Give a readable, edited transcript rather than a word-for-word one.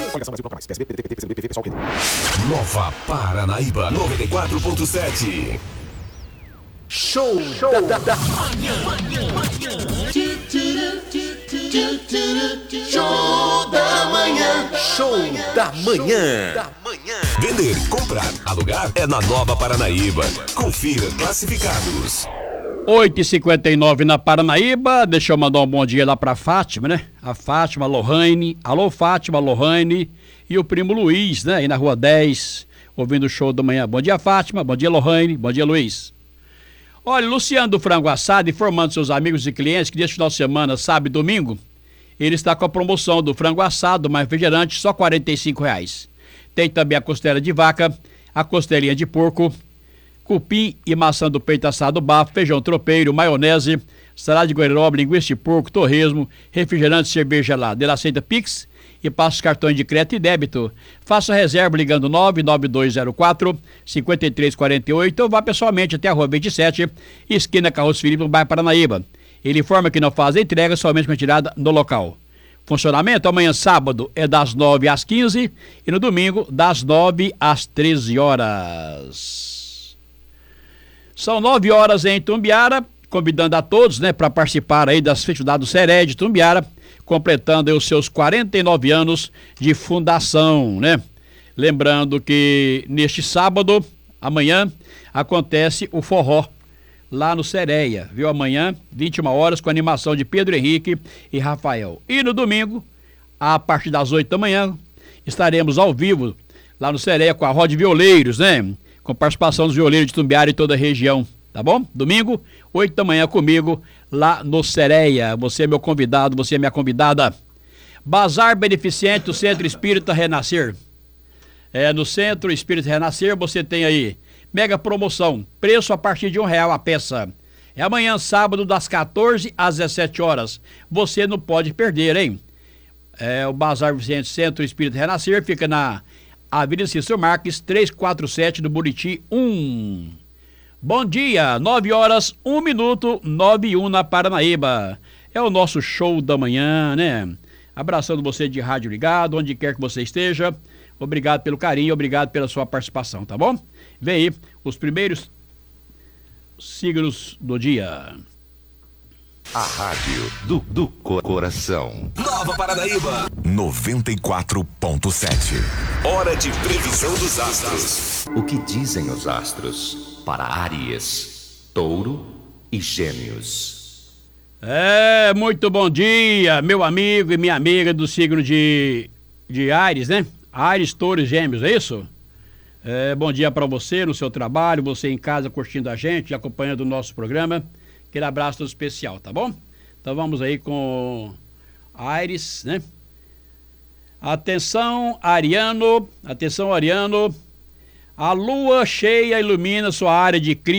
Nova Paranaíba 94.7. Show da manhã. Show da manhã. Vender, comprar, alugar é na Nova Paranaíba. Confira classificados. 8h59 na Paranaíba. Deixa eu mandar um bom dia lá pra Fátima, né? A Fátima, a Lohane. Alô, Fátima, Lohane. E o primo Luiz, né? Aí na Rua 10, ouvindo o show da manhã. Bom dia, Fátima. Bom dia, Lohane. Bom dia, Luiz. Olha, Luciano do Frango Assado informando seus amigos e clientes que neste final de semana, sábado e domingo, ele está com a promoção do frango assado mais refrigerante, só R$ 45,00. Tem também a costela de vaca, a costelinha de porco, cupim e maçã do peito assado bafo, feijão tropeiro, maionese, salada de goiaroba, linguiça de porco, torresmo, refrigerante, cerveja gelada. Ele aceita Pix e passa os cartões de crédito e débito. Faça a reserva ligando 99204-5348 ou vá pessoalmente até a Rua 27, esquina Carlos Filipe, no bairro Paranaíba. Ele informa que não faz a entrega, somente com retirada no local. Funcionamento amanhã sábado é das 9 às 15 e no domingo das 9 às 13 horas. São 9 horas em Itumbiara, convidando a todos, né, para participar aí das festividades do Seré de Itumbiara, completando aí os seus 49 anos de fundação, né? Lembrando que neste sábado, amanhã, acontece o forró lá no Sereia, viu? Amanhã, 21 horas, com a animação de Pedro Henrique e Rafael. E no domingo, a partir das 8 da manhã, estaremos ao vivo lá no Sereia com a Roda de Violeiros, né? Com participação dos violeiros de Itumbiara e toda a região, tá bom? Domingo, 8 da manhã comigo, lá no Sereia. Você é meu convidado, você é minha convidada. Bazar Beneficente do Centro Espírita Renascer. No Centro Espírita Renascer você tem aí mega promoção, preço a partir de R$1 a peça. É amanhã, sábado, das 14 às 17 horas. Você não pode perder, hein? O Bazar Beneficente Centro Espírita Renascer fica na Avenida Cícero Marques, 347 do Buriti 1. Bom dia, 9 horas, 1 minuto, 9:01 na Paranaíba. É o nosso show da manhã, né? Abraçando você de rádio ligado, onde quer que você esteja. Obrigado pelo carinho, obrigado pela sua participação, tá bom? Vem aí os primeiros signos do dia. A rádio do coração. Nova Paranaíba 94.7. Hora de previsão dos astros. O que dizem os astros para Áries, Touro e Gêmeos? Muito bom dia, meu amigo e minha amiga do signo de Áries, né? Áries, Touro e Gêmeos, é isso? Bom dia para você no seu trabalho, você em casa curtindo a gente, acompanhando o nosso programa. Aquele abraço todo especial, tá bom? Então vamos aí com Áries, né? Atenção, Ariano. A lua cheia ilumina sua área de crise.